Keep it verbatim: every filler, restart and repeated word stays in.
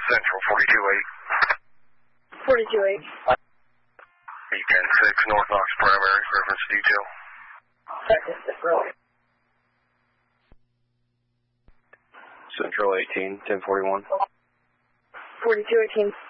Central, forty-two eight. forty-two eight. eight ten six, North Knox primary, reference detail. Second, right. Central eighteen, ten forty-one. forty-two eighteen.